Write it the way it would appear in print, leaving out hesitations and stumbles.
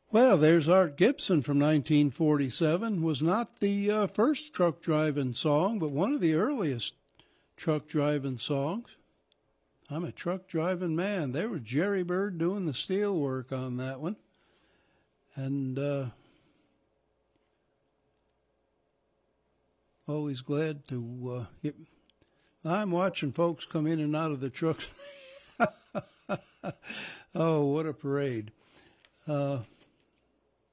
Well, there's Art Gibson from 1947. Was not the first truck driving song, but one of the earliest truck driving songs. I'm a truck driving man. There was Jerry Bird doing the steel work on that one. And always glad to I'm watching folks come in and out of the trucks. Oh, what a parade.